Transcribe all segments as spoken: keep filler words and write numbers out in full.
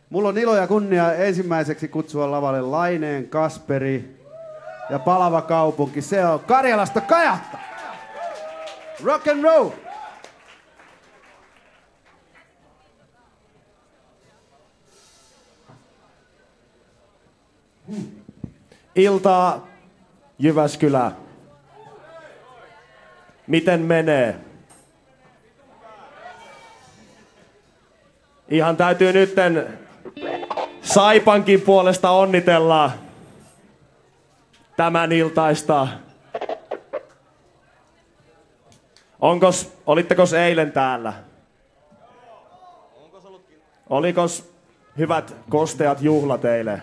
Mulla on ilo ja kunnia ensimmäiseksi kutsua lavalle Laineen Kasperi ja Palava kaupunki. Se on Karjalasta Kajatta. Rock and roll! Iltaa Jyväskylä. Miten menee? Ihan täytyy nytten Saipankin puolesta onnitella tämän iltaista. Onkos, olittekos eilen täällä? Olikos hyvät kosteat juhlat eilen?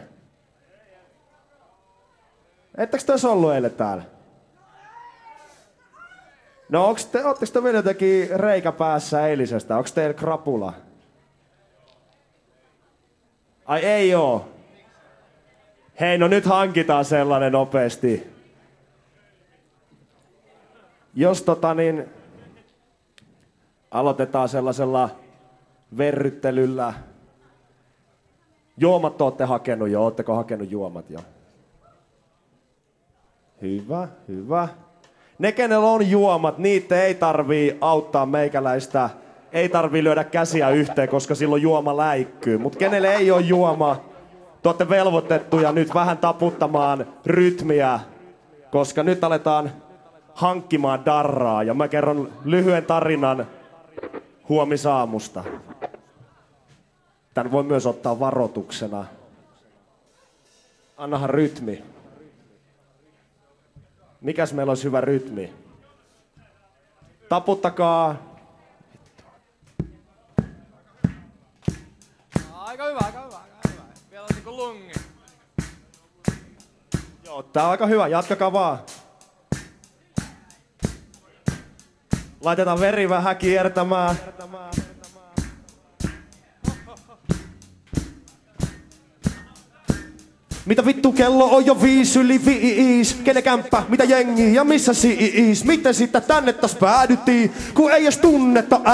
Ettekö te ollut eilen täällä? No onks te, ootteko te vielä jotenkin reikä päässä eilisestä? Onks teillä krapula? Ai ei oo. Hei, no nyt hankitaan sellainen nopeasti. Jos tota niin, aloitetaan sellaisella verryttelyllä. Juomat ootte hakenut jo, ootteko hakenut juomat jo? Hyvä, hyvä. Ne, kenellä on juomat, niitä ei tarvii auttaa meikäläistä. Ei tarvii lyödä käsiä yhteen, koska silloin juoma läikkyy. Mut kenelle ei ole juoma, te ootte velvoitettuja nyt vähän taputtamaan rytmiä, koska nyt aletaan hankkimaan darraa. Ja mä kerron lyhyen tarinan huomisaamusta. Tän voi myös ottaa varoituksena. Annahan rytmi. Mikäs meillä olisi hyvä rytmi? Taputtakaa. Aika hyvä, aika hyvä, aika hyvä. Vielä on niinku lungi. Joo, tää on aika hyvä. Jatkakaa vaan. Laitetaan veri vähän kiertämään. Mitä vittu kello on jo viisi yli viis? Kenen kämppä, mitä jengi ja missä siis? Miten sitä tänne taas päädyttiin, kun ei edes tunnetta